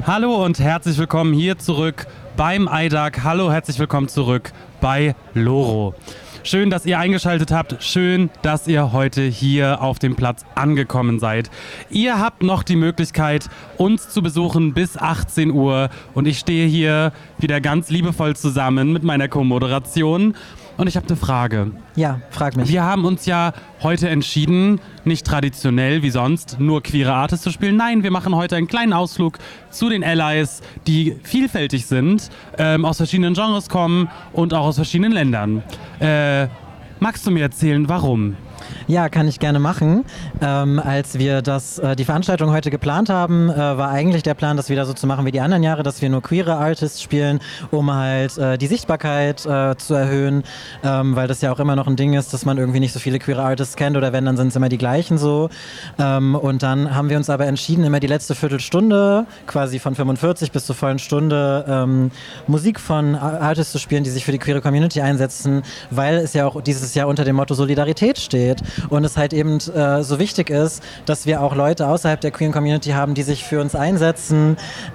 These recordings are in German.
Hallo und herzlich willkommen hier zurück beim IDAG. Hallo, herzlich willkommen zurück bei Loro. Schön, dass ihr eingeschaltet habt. Schön, dass ihr heute hier auf dem Platz angekommen seid. Ihr habt noch die Möglichkeit, uns zu besuchen bis 18 Uhr. Und ich stehe hier wieder ganz liebevoll zusammen mit meiner Co-Moderation. Und ich habe eine Frage. Ja, frag mich. Wir haben uns ja heute entschieden, nicht traditionell wie sonst nur queere Artists zu spielen. Nein, wir machen heute einen kleinen Ausflug zu den Allies, die vielfältig sind, aus verschiedenen Genres kommen und auch aus verschiedenen Ländern. Magst du mir erzählen, warum? Ja, kann ich gerne machen. Als wir die Veranstaltung heute geplant haben, war eigentlich der Plan, das wieder so zu machen wie die anderen Jahre, dass wir nur queere Artists spielen, um halt die Sichtbarkeit zu erhöhen, weil das ja auch immer noch ein Ding ist, dass man irgendwie nicht so viele queere Artists kennt oder wenn, dann sind es immer die gleichen so. Und dann haben wir uns aber entschieden, immer die letzte Viertelstunde, quasi von 45 bis zur vollen Stunde, Musik von Artists zu spielen, die sich für die queere Community einsetzen, weil es ja auch dieses Jahr unter dem Motto Solidarität steht. Und es halt eben so wichtig ist, dass wir auch Leute außerhalb der queeren Community haben, die sich für uns einsetzen,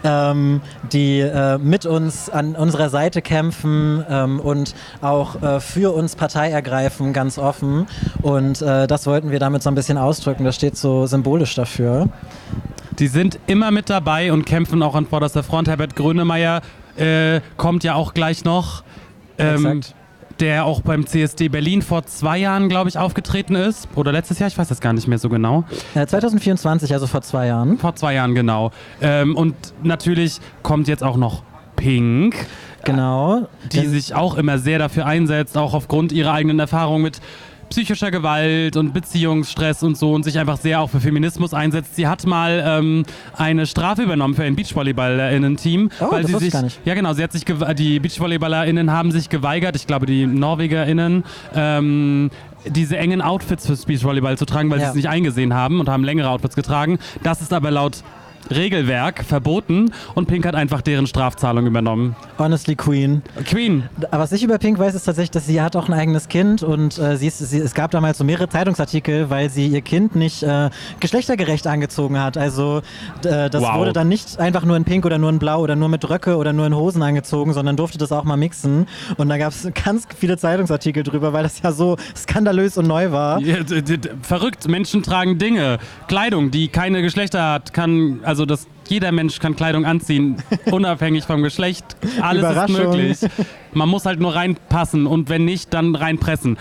die mit uns an unserer Seite kämpfen und auch für uns Partei ergreifen, ganz offen. Und das wollten wir damit so ein bisschen ausdrücken. Das steht so symbolisch dafür. Die sind immer mit dabei und kämpfen auch an vorderster Front. Herbert Grönemeyer kommt ja auch gleich noch. Exakt. Der auch beim CSD Berlin vor 2 Jahren, glaube ich, aufgetreten ist. Oder letztes Jahr, ich weiß das gar nicht mehr so genau. 2024, also vor 2 Jahren. Vor 2 Jahren, genau. Und natürlich kommt jetzt auch noch Pink. Genau. Die sich auch immer sehr dafür einsetzt, auch aufgrund ihrer eigenen Erfahrung mit psychischer Gewalt und Beziehungsstress und so und sich einfach sehr auch für Feminismus einsetzt. Sie hat mal eine Strafe übernommen für ein BeachvolleyballerInnen-Team. Oh, weil das sie wusste sich, ich gar nicht. Ja genau, die BeachvolleyballerInnen haben sich geweigert, ich glaube die NorwegerInnen, diese engen Outfits fürs Beachvolleyball zu tragen, weil sie es nicht eingesehen haben und haben längere Outfits getragen. Das ist aber laut Regelwerk verboten und Pink hat einfach deren Strafzahlung übernommen. Honestly Queen. Aber was ich über Pink weiß, ist tatsächlich, dass sie hat auch ein eigenes Kind und es gab damals so mehrere Zeitungsartikel, weil sie ihr Kind nicht geschlechtergerecht angezogen hat. Also das wurde dann nicht einfach nur in Pink oder nur in Blau oder nur mit Röcke oder nur in Hosen angezogen, sondern durfte das auch mal mixen. Und da gab es ganz viele Zeitungsartikel drüber, weil das ja so skandalös und neu war. Ja, verrückt, Menschen tragen Dinge, Kleidung, die keine Geschlechter hat, jeder Mensch kann Kleidung anziehen, unabhängig vom Geschlecht. Alles ist möglich. Man muss halt nur reinpassen und wenn nicht, dann reinpressen.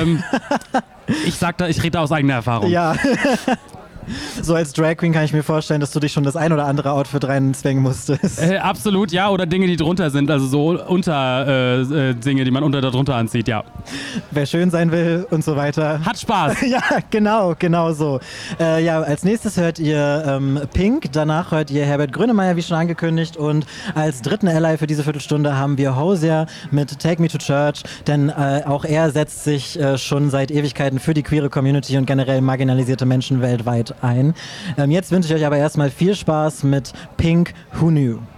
Ich rede aus eigener Erfahrung. Ja. So als Drag Queen kann ich mir vorstellen, dass du dich schon das ein oder andere Outfit reinzwängen musstest. Absolut, ja. Oder Dinge, die drunter sind. Also so Dinge, die man darunter anzieht, ja. Wer schön sein will und so weiter. Hat Spaß. Ja, genau so. Als nächstes hört ihr Pink. Danach hört ihr Herbert Grönemeyer, wie schon angekündigt. Und als dritten Ally für diese Viertelstunde haben wir Hosier mit Take Me to Church. Denn auch er setzt sich schon seit Ewigkeiten für die queere Community und generell marginalisierte Menschen weltweit ein. Jetzt wünsche ich euch aber erstmal viel Spaß mit Pink, Who Knew?